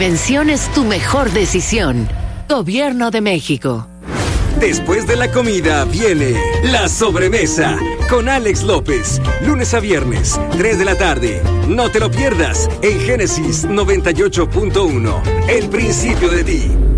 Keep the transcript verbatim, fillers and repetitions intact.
Pensión es tu mejor decisión. Gobierno de México. Después de la comida viene la sobremesa con Alex López. Lunes a viernes, tres de la tarde. No te lo pierdas en Génesis noventa y ocho punto uno. El principio de ti.